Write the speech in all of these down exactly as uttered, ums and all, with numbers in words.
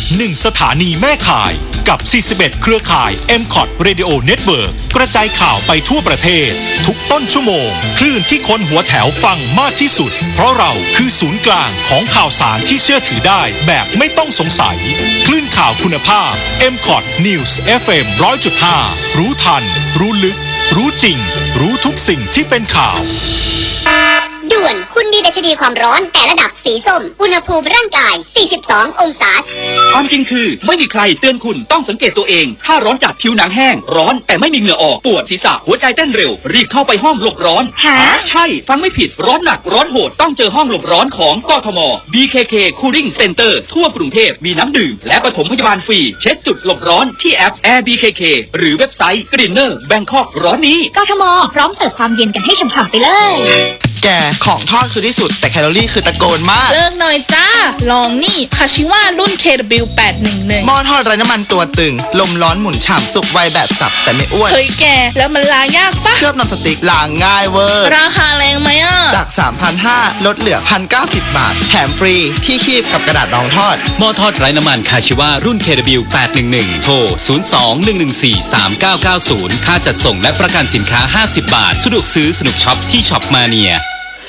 หนึ่งสถานีแม่ข่ายกับสี่สิบเอ็ดเครือข่าย เอ็ม คอท Radio Network กระจายข่าวไปทั่วประเทศทุกต้นชั่วโมงคลื่นที่คนหัวแถวฟังมากที่สุดเพราะเราคือศูนย์กลางของข่าวสารที่เชื่อถือได้แบบไม่ต้องสงสัยคลื่นข่าวคุณภาพ เอ็ม คอท News เอฟ เอ็ม หนึ่งร้อยจุดห้า รู้ทันรู้ลึกรู้จริงรู้ทุกสิ่งที่เป็นข่าวด่วนคุณมีดัชนีความร้อนแต่ระดับสีส้มอุณหภูมิร่างกายสี่สิบสององศาความจริงคือไม่มีใครเตือนคุณต้องสังเกตตัวเองถ้าร้อนจัดผิวหนังแห้งร้อนแต่ไม่มีเหงื่อออกปวดศีรษะหัวใจเต้นเร็วรีบเข้าไปห้องหลบร้อนฮะใช่ฟังไม่ผิดร้อนหนักร้อนโหดต้องเจอห้องหลบร้อนของกทม บี เค เค Cooling Center ทั่วกรุงเทพมีน้ำดื่มและปฐมพยาบาลฟรีเช็ดจุดหลบร้อนที่แอป Air บี เค เค หรือเว็บไซต์ Greener Bangkok ร้อนนี้กทมพร้อมเสิร์ฟความเย็นกันให้ฉ่ำๆไปเลยแกของทอดคือที่สุดแต่แคลอรี่คือตะโกนมากเลิกหน่อยจ้าลองนี่คาชิวารุ่น เค ดับเบิลยู แปดหนึ่งหนึ่งหม้อทอดไร้น้ำมันตัวตึงลมร้อนหมุนฉ่ำสุกไวแบบสับแต่ไม่อ้วนเฮ้ยแกแล้วมันล้างยากปะเคลือบนอนสติ๊กล้างง่ายเวอร์ราคาแรงไหมอ่ะจาก สามพันห้าร้อย ลดเหลือ หนึ่งพันเก้าสิบ บาทแถมฟรีที่คีบกับกระดาษรองทอดหม้อทอดไร้น้ำมันคาชิวารุ่น เค ดับเบิลยู แปดหนึ่งหนึ่ง โทร ศูนย์ สอง หนึ่ง หนึ่ง สี่ สาม เก้า เก้า ศูนย์ ค่าจัดส่งและประกันสินค้าห้าสิบบาทสะดวกซื้อสนุกช็อปที่ช็อปมาเนีย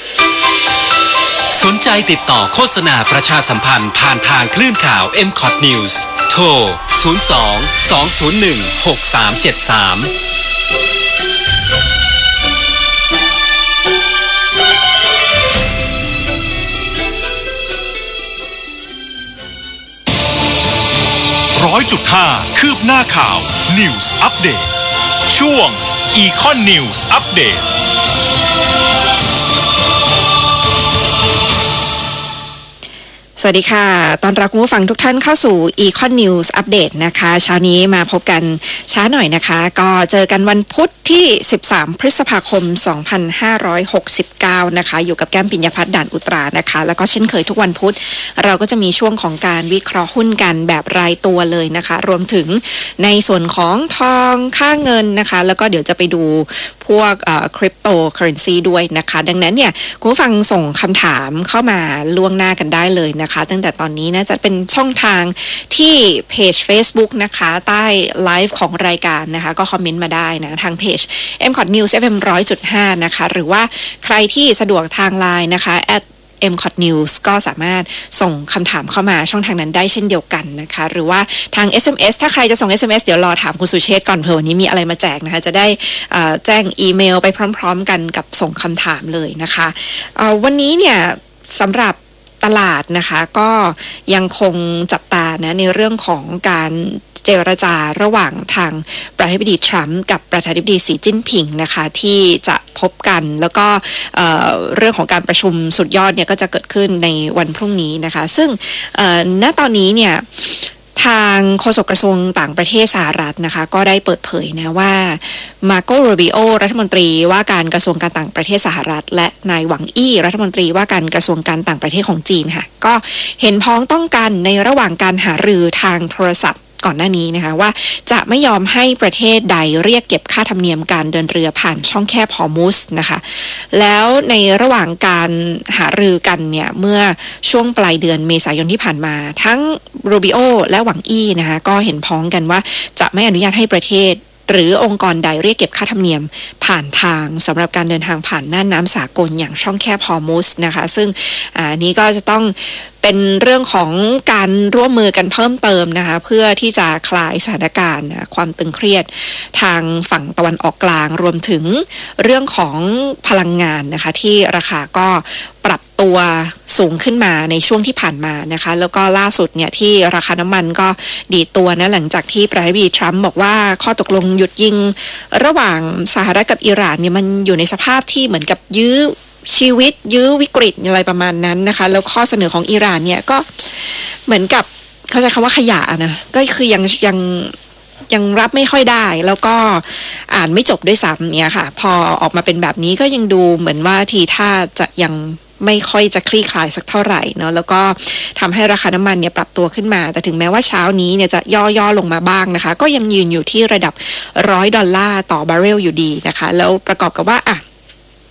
สนใจติดต่อโฆษณาประชาสัมพันธ์ผ่านทางคลื่นข่าว เอ็ม คอท News โทร ศูนย์ สอง สอง ศูนย์ หนึ่ง หก สาม เจ็ด สามร้อยจุดห้าคืบหน้าข่าว News Update ช่วง Econ News Update สวัสดีค่ะตอนรับคุณผู้ฟังทุกท่านเข้าสู่ Econ News Update นะคะเช้านี้มาพบกันช้าหน่อยนะคะก็เจอกันวันพุธที่สิบสามพฤษภาคมสองพันห้าร้อยหกสิบเก้านะคะอยู่กับแก้มปิญญพัฒน์ด่านอุตรานะคะแล้วก็เช่นเคยทุกวันพุธเราก็จะมีช่วงของการวิเคราะห์หุ้นกันแบบรายตัวเลยนะคะรวมถึงในส่วนของทองค่าเงินนะคะแล้วก็เดี๋ยวจะไปดูพวกเอ่อคริปโตเคอเรนซีด้วยนะคะดังนั้นเนี่ยคุณผู้ฟังส่งคำถามเข้ามาล่วงหน้ากันได้เลยนะคะตั้งแต่ตอนนี้นะจะเป็นช่องทางที่เพจ Facebook นะคะใต้ไลฟ์ของรายการนะคะก็คอมเมนต์มาได้นะทางเพจ เอ็ม คอท News เอฟ เอ็ม หนึ่งร้อยจุดห้า นะคะหรือว่าใครที่สะดวกทาง ไลน์ นะคะ แอท เอ็ม คอท News ก็สามารถส่งคำถามเข้ามาช่องทางนั้นได้เช่นเดียวกันนะคะหรือว่าทาง เอส เอ็ม เอส ถ้าใครจะส่ง เอส เอ็ม เอส เดี๋ยวรอถามคุณสุเชษฐ์ก่อนเผื่อวันนี้มีอะไรมาแจกนะคะจะได้แจ้งอีเมลไปพร้อมๆกันกับส่งคำถามเลยนะคะวันนี้เนี่ยสำหรับตลาดนะคะก็ยังคงจับตานะในเรื่องของการเจรจาระหว่างทางประธานาธิบดีทรัมป์กับประธานาธิบดีสีจิ้นผิงนะคะที่จะพบกันแล้วก็เอ่อเรื่องของการประชุมสุดยอดเนี่ยก็จะเกิดขึ้นในวันพรุ่งนี้นะคะซึ่งเอ่อณตอนนี้เนี่ยทางโฆษกกระทรวงต่างประเทศสหรัฐนะคะก็ได้เปิดเผยนะว่ามาโกโรบิโอรัฐมนตรีว่าการกระทรวงการต่างประเทศสหรัฐและนายหวังอี้รัฐมนตรีว่าการกระทรวงการต่างประเทศของจีนค่ะก็เห็นพ้องต้องกันในระหว่างการหารือทางโทรศัพท์ก่อนหน้านี้นะคะว่าจะไม่ยอมให้ประเทศใดเรียกเก็บค่าธรรมเนียมการเดินเรือผ่านช่องแคบฮอร์มุสนะคะแล้วในระหว่างการหารือกันเนี่ยเมื่อช่วงปลายเดือนเมษายนที่ผ่านมาทั้งโรบิโอและหวังอี้นะคะก็เห็นพ้องกันว่าจะไม่อนุญาตให้ประเทศหรือองค์กรใดเรียกเก็บค่าธรรมเนียมผ่านทางสำหรับการเดินทางผ่านน่านน้ำสากลอย่างช่องแคบฮอร์มุสนะคะซึ่งอันนี้ก็จะต้องเป็นเรื่องของการร่วมมือกันเพิ่มเติมนะคะเพื่อที่จะคลายสถานการณ์ความตึงเครียดทางฝั่งตะวันออกกลางรวมถึงเรื่องของพลังงานนะคะที่ราคาก็ปรับตัวสูงขึ้นมาในช่วงที่ผ่านมานะคะแล้วก็ล่าสุดเนี่ยที่ราคาน้ำมันก็ดีดตัวนะหลังจากที่ประธานาธิบดีทรัมป์บอกว่าข้อตกลงหยุดยิงระหว่างสหรัฐกับอิหร่านเนี่ยมันอยู่ในสภาพที่เหมือนกับยื้อชีวิตยื้อวิกฤตอะไรประมาณนั้นนะคะแล้วข้อเสนอของอิหร่านเนี่ยก็เหมือนกับเขาใช้คำว่าขยะนะก็คือยังยังยังรับไม่ค่อยได้แล้วก็อ่านไม่จบด้วยซ้ำเนี่ยค่ะพอออกมาเป็นแบบนี้ก็ยังดูเหมือนว่าทีท่าจะยังไม่ค่อยจะคลี่คลายสักเท่าไหร่เนาะแล้วก็ทำให้ราคาน้ำมันเนี่ยปรับตัวขึ้นมาแต่ถึงแม้ว่าเช้านี้เนี่ยจะย่อๆลงมาบ้างนะคะก็ยังยืนอยู่ที่ระดับร้อยดอลลาร์ต่อบาร์เรลอยู่ดีนะคะแล้วประกอบกับว่าอ่ะ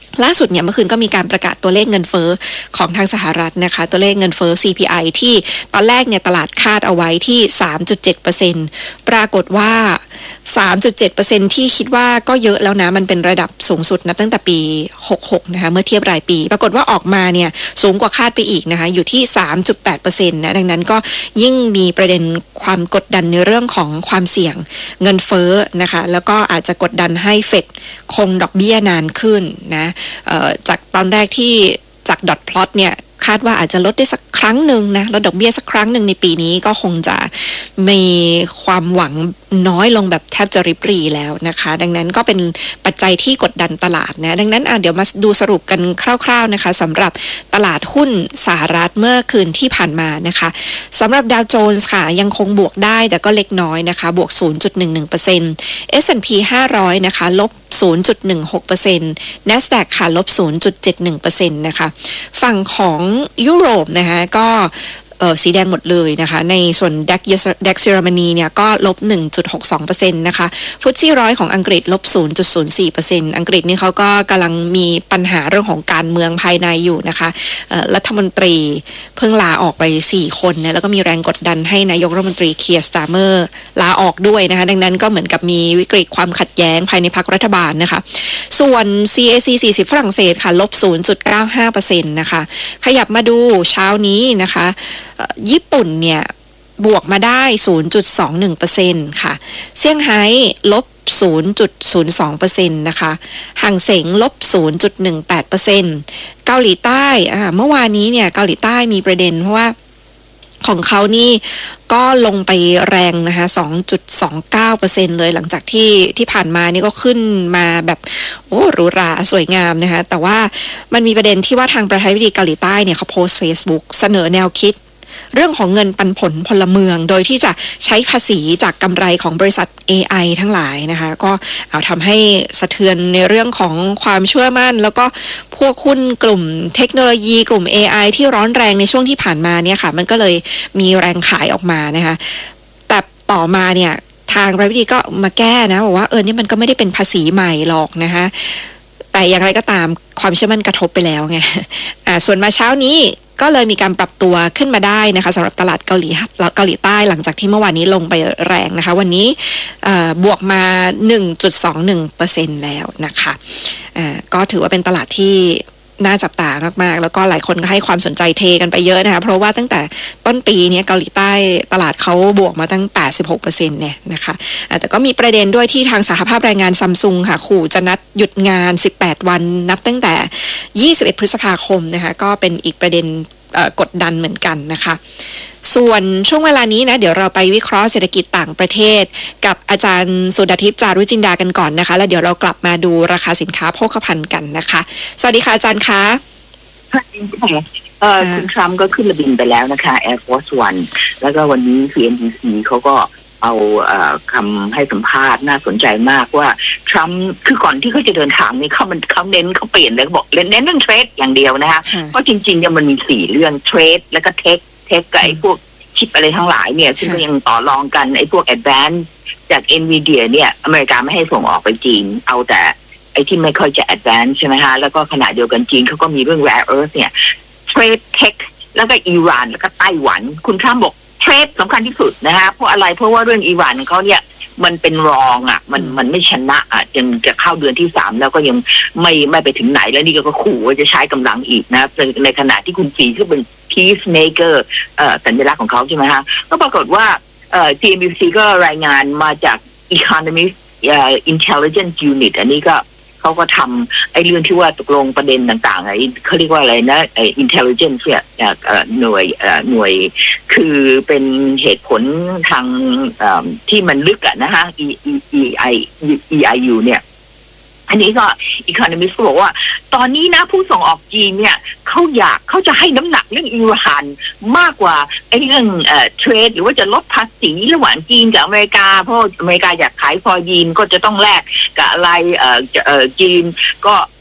ล่าสุดเนี่ยเมื่อคืนก็มีการประกาศตัวเลขเงินเฟ้อของทางสหรัฐนะคะตัวเลขเงินเฟ้อ ซี พี ไอ ที่ตอนแรกเนี่ยตลาดคาดเอาไว้ที่ สามจุดเจ็ดเปอร์เซ็นต์ ปรากฏว่า สามจุดเจ็ดเปอร์เซ็นต์ ที่คิดว่าก็เยอะแล้วนะมันเป็นระดับสูงสุดนับตั้งแต่ปีหกสิบหกนะคะเมื่อเทียบรายปีปรากฏว่าออกมาเนี่ยสูงกว่าคาดไปอีกนะคะอยู่ที่ สามจุดแปดเปอร์เซ็นต์ นะดังนั้นก็ยิ่งมีประเด็นความกดดันในเรื่องของความเสี่ยงเงินเฟ้อนะคะแล้วก็อาจจะกดดันให้เฟดคงดอกเบี้ยนานขึ้นนะจากตอนแรกที่จากดอทพลอตเนี่ยคาดว่าอาจจะลดได้สักครั้งหนึ่งนะลดดอกเบี้ยสักครั้งหนึ่งในปีนี้ก็คงจะมีความหวังน้อยลงแบบแทบจะริบหรี่แล้วนะคะดังนั้นก็เป็นปัจจัยที่กดดันตลาดนะดังนั้นเดี๋ยวมาดูสรุปกันคร่าวๆนะคะสำหรับตลาดหุ้นสหรัฐเมื่อคืนที่ผ่านมานะคะสำหรับดาวโจนส์ค่ะยังคงบวกได้แต่ก็เล็กน้อยนะคะบวก ศูนย์จุดหนึ่งหนึ่งเปอร์เซ็นต์ เอส แอนด์ พี ห้าร้อยนะคะลบ ศูนย์จุดหนึ่งหกเปอร์เซ็นต์ NASDAQ ค่ะลบ ศูนย์จุดเจ็ดหนึ่งเปอร์เซ็นต์ นะคะฝั่งของยุโรปนะคะก็เออสีแดงหมดเลยนะคะในส่วน ดัค ดัค เยอรมนีเนี่ยก็ลบ หนึ่งจุดหกสองเปอร์เซ็นต์ นะคะฟุตซี่ร้อยของอังกฤษลบ ศูนย์จุดศูนย์สี่เปอร์เซ็นต์ อังกฤษนี่เขาก็กำลังมีปัญหาเรื่องของการเมืองภายในอยู่นะคะรัฐมนตรีเพิ่งลาออกไปสี่คนนะแล้วก็มีแรงกดดันให้นายกรัฐมนตรีเคียร์สตาร์เมอร์ลาออกด้วยนะคะดังนั้นก็เหมือนกับมีวิกฤตความขัดแย้งภายในพรรครัฐบาลนะคะส่วน ซี เอ ซี สี่สิบฝรั่งเศสค่ะลบ ศูนย์จุดเก้าห้าเปอร์เซ็นต์ นะคะขยับมาดูเช้านี้นะคะญี่ปุ่นเนี่ยบวกมาได้ ศูนย์จุดสองหนึ่งเปอร์เซ็นต์ ค่ะเซี่ยงไฮ้ลบ ศูนย์จุดศูนย์สองเปอร์เซ็นต์ นะคะห่างเส็งลบ ศูนย์จุดหนึ่งแปดเปอร์เซ็นต์ เกาหลีใต้อ่าเมื่อวานนี้เนี่ยเกาหลีใต้มีประเด็นเพราะว่าของเขานี่ก็ลงไปแรงนะคะ สองจุดสองเก้าเปอร์เซ็นต์ เลยหลังจากที่ที่ผ่านมานี่ก็ขึ้นมาแบบโอ้หรูหราสวยงามนะคะแต่ว่ามันมีประเด็นที่ว่าทางประธานาธิบดีเกาหลีใต้เนี่ยเขาโพสต์ Facebook เสนอแนวคิดเรื่องของเงินปันผลพลเมืองโดยที่จะใช้ภาษีจากกำไรของบริษัท เอ ไอ ทั้งหลายนะคะก็เอาทำให้สะเทือนในเรื่องของความเชื่อมั่นแล้วก็พวกหุ้นกลุ่มเทคโนโลยีกลุ่ม เอ ไอ ที่ร้อนแรงในช่วงที่ผ่านมาเนี่ยค่ะมันก็เลยมีแรงขายออกมานะคะแต่ต่อมาเนี่ยทางรัฐมนตรีก็มาแก้นะบอกว่าเออนี่มันก็ไม่ได้เป็นภาษีใหม่หรอกนะคะแต่อย่างไรก็ตามความเชื่อมั่นกระทบไปแล้วไงอ่าส่วนมาเช้านี้ก็เลยมีการปรับตัวขึ้นมาได้นะคะสำหรับตลาดเกาหลีเกาหลีใต้หลังจากที่เมื่อวานนี้ลงไปแรงนะคะวันนี้บวกมา หนึ่งจุดสองหนึ่งเปอร์เซ็นต์ แล้วนะคะก็ถือว่าเป็นตลาดที่น่าจับตามากๆแล้วก็หลายคนก็ให้ความสนใจเทกันไปเยอะนะคะเพราะว่าตั้งแต่ต้นปีนี้เกาหลีใต้ตลาดเขาบวกมาตั้ง แปดสิบหกเปอร์เซ็นต์ เนี่ยนะคะแต่ก็มีประเด็นด้วยที่ทางสหภาพแรงงานซัมซุงค่ะขู่จะนัดหยุดงานสิบแปดวันนับตั้งแต่ยี่สิบเอ็ดพฤษภาคมนะคะก็เป็นอีกประเด็นกดดันเหมือนกันนะคะส่วนช่วงเวลานี้นะเดี๋ยวเราไปวิเคราะห์เศรษฐกิจต่างประเทศกับอาจารย์สุดาทิพย์จารุจินดากันก่อนนะคะแล้วเดี๋ยวเรากลับมาดูราคาสินค้าโภคภัณฑ์กันนะคะสวัสดีค่ะอาจารย์คะสวัสดีค่ะเอ่อคุณทรัมป์ก็ขึ้นระบินไปแล้วนะคะ Air Force One แล้วก็วันนี้ ซี เอ็น บี ซี เขาก็เอาเอ่อคำให้สัมภาษณ์น่าสนใจมากว่าทรัมป์คือก่อนที่เขาจะเดินทางนี่เขามันเขาเน้นเขาเปลี่ยนเลยบอกเน้นเรื่องเทรดอย่างเดียวนะคะเพราะจริงๆเนี่ยมันมีสี่เรื่องเทรดแล้วก็เทคเทคกับไอ้พวกชิปอะไรทั้งหลายเนี่ยซึ่งก็ยังต่อรองกันไอ้พวก Advance จาก Nvidia เนี่ยอเมริกาไม่ให้ส่งออกไปจีนเอาแต่ไอ้ที่ไม่ค่อยจะ Advance ใช่ไหมฮะแล้วก็ขณะเดียวกันจีนเขาก็มีเรื่อง Rare Earth เนี่ยเทรดเทคแล้วก็อิหร่านแล้วก็ไต้หวันคุณทรัมป์บอกเทรดสำคัญที่สุดนะฮะเพราะอะไรเพราะว่าเรื่องอิหร่านเขาเนี่ยมันเป็นรองอ่ะมันมันไม่ชนะอ่ะจนจะเข้าเดือนที่สามแล้วก็ยังไม่ไม่ไปถึงไหนแล้วนี่ก็ขู่ว่าจะใช้กำลังอีกนะในขณะที่คุณจีที่เป็น peacemaker เอ่อสัญลักษณ์ของเขาใช่ไหมฮะก็ปรากฏว่าเอ่อ ซี เอ็น บี ซี ก็รายงานมาจาก Economist เอ่อ Intelligence Unit อันนี้ก็เขาก็ทำไอ้เรื่องที่ว่าตกลงประเด็นต่างๆไอ้เขาเรียกว่าอะไรนะไอ้ intelligence เนี่ยหน่วยหน่วยคือเป็นเหตุผลทางที่มันลึกอะนะฮะ E E I E I U เนี่ยอันนี้ก็ Economist บอกว่าตอนนี้นะผู้ส่งออกจีนเนี่ยเขาอยากเขาจะให้น้ำหนักเรื่องอิหร่านมากกว่าไอ้เรื่องเอ่อเทรดหรือว่าจะลดภาษีระหว่างจีนกับอเมริกาเพราะอเมริกาอยากขายฟอยีนก็จะต้องแลกกับอะไรเอ่อเอ่อจีนก็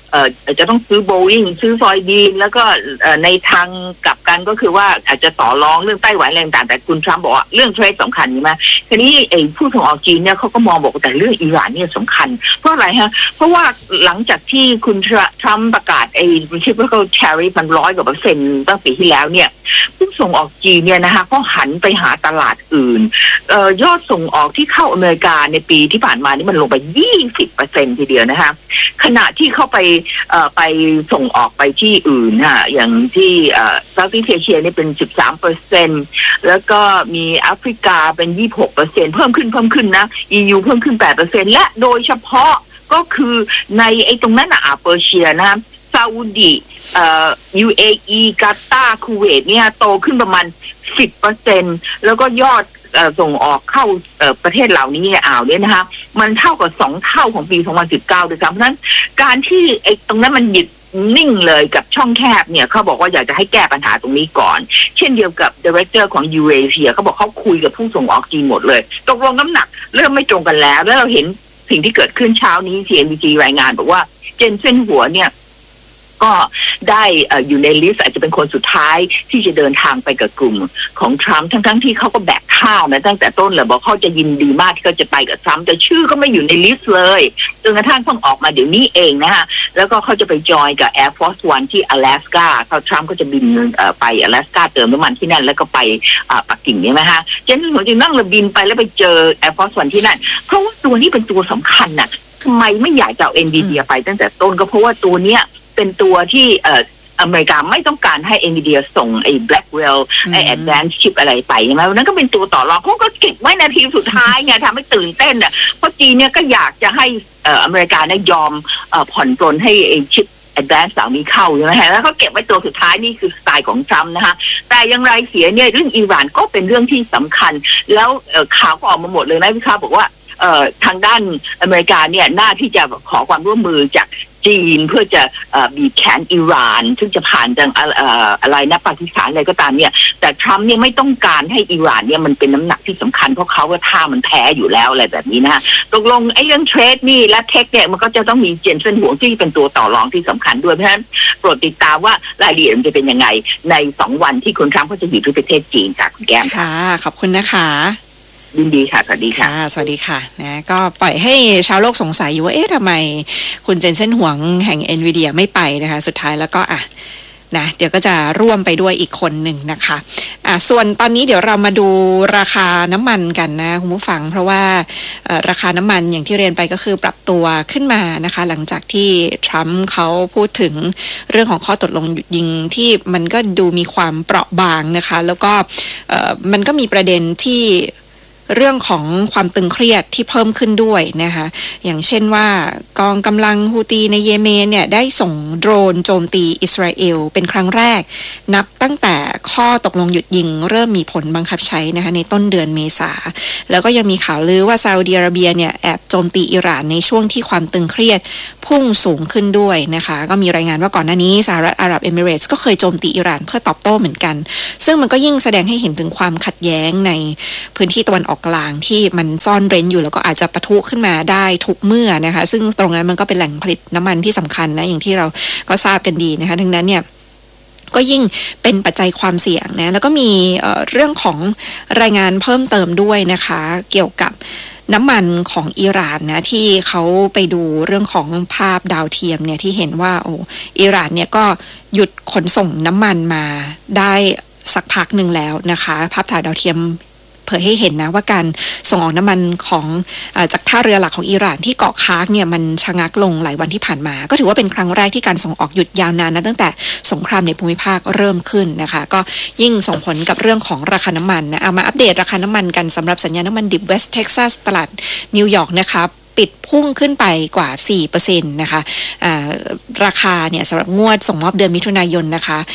เอ่อจะต้องซื้อโบอิ้งซื้อซอยบีนแล้วก็ในทางกลับกันก็คือว่าอาจจะต่อรองเรื่องไต้หวันแรงต่างแต่คุณทรัมป์บอกว่าเรื่องเทรดสำคัญใช่ไหมทีนี้ไอ้ผู้ส่งออกจีนเนี่ยเขาก็มองบอกแต่เรื่องอิหร่านเนี่ยสำคัญเพราะอะไรฮะเพราะว่าหลังจากที่คุณทรัมป์ประกาศไอ้ reciprocal tariff มันร้อยกว่าเปอร์เซ็นต์ตั้งปีที่แล้วเนี่ยผู้ส่งออกจีนเนี่ยนะคะก็หันไปหาตลาดอื่นเอ่อยอดส่งออกที่เข้าอเมริกาในปีที่ผ่านมานี่มันลงไป ยี่สิบเปอร์เซ็นต์ ทีเดียวนะคะขณะที่เข้าไปเอ่อไปส่งออกไปที่อื่นฮะอย่างที่เอ่อ Southeast Asia นี่เป็น สิบสามเปอร์เซ็นต์ แล้วก็มีแอฟริกาเป็น ยี่สิบหกเปอร์เซ็นต์ เพิ่มขึ้นเพิ่มขึ้นนะ อี ยู เพิ่มขึ้น แปดเปอร์เซ็นต์ และโดยเฉพาะก็คือในไอ้ตรงนั้นน่ะอาเปอร์เซียนะซาอุดีเอ่อ ยู เอ อี กาตาร์คูเวตเนี่ยโตขึ้นประมาณ สิบเปอร์เซ็นต์ แล้วก็ยอดส่งออกเข้าประเทศเหล่านี้อ่าวเนี่ยนะคะมันเท่ากับสองเท่าของปีสองพันสิบเก้าด้วยซ้ำเพราะฉะนั้นการที่ไอ้ตรงนั้นมันหยุดนิ่งเลยกับช่องแคบเนี่ยเขาบอกว่าอยากจะให้แก้ปัญหาตรงนี้ก่อนเช่นเดียวกับ Director ของ ยู เอ เอ เขาบอกเขาคุยกับผู้ส่งออกจีนหมดเลยตกลงน้ำหนักเริ่มไม่ตรงกันแล้วแล้วเราเห็นสิ่งที่เกิดขึ้นเช้านี้ ซี เอ็น บี ซี รายงานบอกว่าเจนเซ่นหัวเนี่ยก็ได้อยู่ในลิสต์อาจจะเป็นคนสุดท้ายที่จะเดินทางไปกับกลุ่มของทรัมป์ทั้งๆที่เขาก็แบกข้าวนะตั้งแต่ต้นเลยบอกเขาจะยินดีมากที่เขาจะไปกับทรัมป์แต่ชื่อก็ไม่อยู่ในลิสต์เลยจนกระทั่งเพิ่งออกมาเดี๋ยวนี้เองนะฮะแล้วก็เขาจะไปจอยกับ Air Force One ที่阿拉斯加เขาทรัมป์ก็จะบินไป阿拉斯加เติมน้ำมันที่นั่นแล้วก็ไปปักกิ่งเนี่ยนะฮะเจนผมจะนั่งเรือบินไปแล้วไปเจอ Air Force One ที่นั่นเพราะว่าตัวนี้เป็นตัวสำคัญน่ะทำไมไม่อยากจะเอา เอ็น วี ดี ไปตั้งแต่ต้นก็เพราะว่าตัวเนี้ยเป็นตัวที่เอ่ออเมริกาไม่ต้องการให้ Nvidia ส่งไอ้ Blackwell ไอ้ Advanced Chip อะไรไปใช่ไหมนั้นก็เป็นตัวต่อรองเขาก็เก็บไว้นาทีสุดท้ายไงทำให้ตื่นเต้นอ่ะเพราะจีนเนี่ยก็อยากจะให้เอ่ออเมริกาเนี่ยยอมเอ่อผ่อนปลนให้ไอ้ Chip Advanced เหล่านี้เข้าใช่ไหมฮะแล้วเขาเก็บไว้ตัวสุดท้ายนี่คือสไตล์ของทรัมป์นะคะแต่อย่างไรเสียเนี่ยเรื่องอิหร่านก็เป็นเรื่องที่สำคัญแล้วเอ่อข่าวก็ออกมาหมดเลยนะพี่ค้าบอกว่าเอ่อทางด้านอเมริกาเนี่ยน่าที่จะขอความร่วมมือจากจีนเพื่อจะบีบแขนอิหร่านซึ่งจะผ่านทางอะไรนะปากีสถานอะไรก็ตามเนี่ยแต่ทรัมป์เนี่ยไม่ต้องการให้อิหร่านเนี่ยมันเป็นน้ำหนักที่สำคัญเพราะเขาว่าท่ามันแพ้อยู่แล้วอะไรแบบนี้นะตกลงไอ้เรื่องเทรดนี่และเทคเนี่ยมันก็จะต้องมีเจนเซ่นหวงที่เป็นตัวต่อรองที่สำคัญด้วยเพราะฉะนั้นโปรดติดตามว่ารายละเอียดมันจะเป็นยังไงในสองวันที่คุณทรัมป์เขาจะอยู่ที่ประเทศจีนค่ะคุณแก้มค่ะขอบคุณนะคะยินดีค่ะสวัสดีค่ะสวัสดีค่ะนะก็ปล่อยให้ชาวโลกสงสัยอยู่ว่าเอ๊ะทำไมคุณเจนเซ่นหวงแห่ง Nvidia ไม่ไปนะคะสุดท้ายแล้วก็อ่ะนะเดี๋ยวก็จะร่วมไปด้วยอีกคนหนึ่งนะคะอ่ะส่วนตอนนี้เดี๋ยวเรามาดูราคาน้ำมันกันนะคุณผู้ฟังเพราะว่าราคาน้ำมันอย่างที่เรียนไปก็คือปรับตัวขึ้นมานะคะหลังจากที่ทรัมป์เขาพูดถึงเรื่องของข้อตกลงหยุดยิงที่มันก็ดูมีความเปราะบางนะคะแล้วก็มันก็มีประเด็นที่เรื่องของความตึงเครียดที่เพิ่มขึ้นด้วยนะคะอย่างเช่นว่ากองกำลังฮูตีในเยเมนเนี่ยได้ส่งโดรนโจมตีอิสราเอลเป็นครั้งแรกนับตั้งแต่ข้อตกลงหยุดยิงเริ่มมีผลบังคับใช้นะคะในต้นเดือนเมษาแล้วก็ยังมีข่าวลือว่าซาอุดิอาระเบียเนี่ยแอบโจมตีอิหร่านในช่วงที่ความตึงเครียดพุ่งสูงขึ้นด้วยนะคะก็มีรายงานว่าก่อนหน้านี้สหรัฐอาหรับเอมิเรตส์ก็เคยโจมตีอิหร่านเพื่อตอบโต้เหมือนกันซึ่งมันก็ยิ่งแสดงให้เห็นถึงความขัดแย้งในพื้นที่ตะวันออกกลางที่มันซ่อนเร้นอยู่แล้วก็อาจจะปะทุขึ้นมาได้ทุกเมื่อนะคะซึ่งตรงนั้นมันก็เป็นแหล่งผลิตน้ำมันที่สำคัญนะอย่างที่เราก็ทราบกันดีนะคะดังนั้นเนี่ยก็ยิ่งเป็นปัจจัยความเสี่ยงนะแล้วก็มีเอ่อเรื่องของรายงานเพิ่มเติมด้วยนะคะเกี่ยวกับน้ำมันของอิหร่านนะที่เขาไปดูเรื่องของภาพดาวเทียมเนี่ยที่เห็นว่าโอ้อิหร่านเนี่ยก็หยุดขนส่งน้ำมันมาได้สักพักหนึ่งแล้วนะคะภาพถ่ายดาวเทียมเผยให้เห็นนะว่าการส่งออกน้ำมันของเอ่อจากท่าเรือหลักของอิหร่านที่เกาะคาร์กเนี่ยมันชะงักลงหลายวันที่ผ่านมาก็ถือว่าเป็นครั้งแรกที่การส่งออกหยุดยาวนานนะตั้งแต่สงครามในภูมิภาคเริ่มขึ้นนะคะก็ยิ่งส่งผลกับเรื่องของราคาน้ำมันนะเอามาอัปเดตราคาน้ำมันกันสำหรับสัญญาน้ำมันดิบเวสต์เท็กซัสตลาดนิวยอร์กนะคะปิดพุ่งขึ้นไปกว่า สี่เปอร์เซ็นต์ นะคะราคาเนี่ยสำหรับงวดส่งมอบเดือนมิถุนายนนะคะ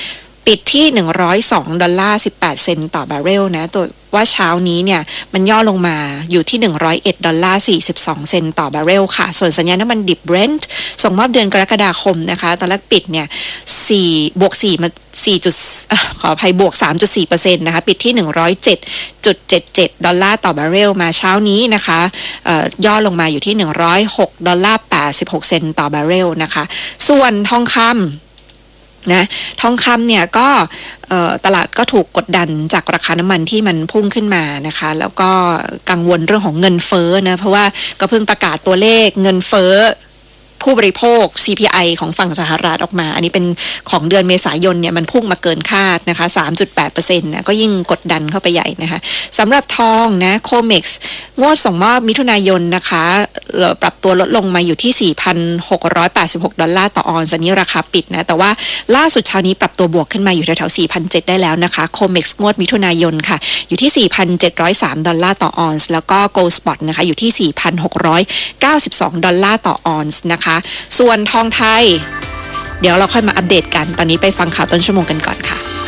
ปิดที่หนึ่งร้อยสองดอลลาร์สิบแปดเซนต์ต่อบาร์เรลนะตัวว่าเช้านี้เนี่ยมันย่อลงมาอยู่ที่หนึ่งร้อยเอ็ดดอลลาร์สี่สิบสองเซนต์ต่อบาร์เรลค่ะส่วนสัญญาณน้ำมันดิบ Brent ส่งมอบเดือนกรกฎาคมนะคะตอนแรกปิดเนี่ยสี่บวกสี่มาสี่จุดขออภัยบวก สามจุดสี่เปอร์เซ็นต์ นะคะปิดที่หนึ่งร้อยเจ็ดจุดเจ็ดเจ็ดดอลลาร์ต่อบาร์เรลมาเช้านี้นะคะเอ่อย่อลงมาอยู่ที่หนึ่งร้อยหกดอลลาร์แปดสิบหกเซนต์ต่อบาร์เรลนะคะส่วนทองคำนะทองคำเนี่ยก็ตลาดก็ถูกกดดันจากราคาน้ำมันที่มันพุ่งขึ้นมานะคะแล้วก็กังวลเรื่องของเงินเฟ้อนะเพราะว่าก็เพิ่งประกาศตัวเลขเงินเฟ้อผู้บริโภค ซี พี ไอ ของฝั่งสหรัฐออกมาอันนี้เป็นของเดือนเมษายนเนี่ยมันพุ่งมาเกินคาดนะคะ สามจุดแปดเปอร์เซ็นต์ นะก็ยิ่งกดดันเข้าไปใหญ่นะคะสำหรับทองนะโคเม็กซ์งวดส่งมอบมิถุนายนนะคะปรับตัวลดลงมาอยู่ที่ สี่พันหกร้อยแปดสิบหกดอลลาร์ต่อออนซ์อันนี้ราคาปิดนะแต่ว่าล่าสุดเช้านี้ปรับตัวบวกขึ้นมาอยู่แถวๆ สี่พันเจ็ดร้อย ได้แล้วนะคะโคเม็กซ์งวดมิถุนายนค่ะอยู่ที่ สี่พันเจ็ดร้อยสามดอลลาร์ต่อออนซ์แล้วก็โกลด์สปอตนะคะอยู่ที่ สี่พันหกร้อยเก้าสิบสองดอลลาร์ต่อออนซ์นะคะส่วนทองไทยเดี๋ยวเราค่อยมาอัปเดตกันตอนนี้ไปฟังข่าวต้นชั่วโมงกันก่อนค่ะ